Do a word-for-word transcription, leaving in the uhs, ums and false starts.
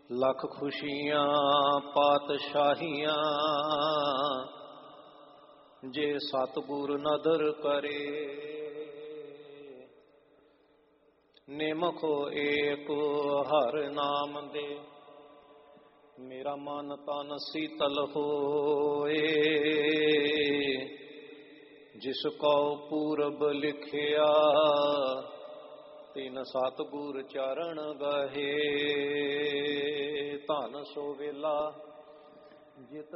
ਲੱਖ ਖੁਸ਼ੀਆਂ ਪਾਤਸ਼ਾਹੀਆਂ ਜੇ ਸਤਿਗੁਰ ਨਦਰ ਕਰੇ। ਨਿਮਖੋ ਏਕ ਹਰ ਨਾਮ ਦੇ ਮੇਰਾ ਮਨ ਤਨ ਸੀਤਲ ਹੋਏ। ਜਿਸ ਕੋ ਪੂਰਬ ਲਿਖਿਆ ਤਿਨ ਸਤਿਗੁਰ ਚਰਨ ਗਹੇ। ਧਨ ਸੋ ਵੇਲਾ ਜਿਤ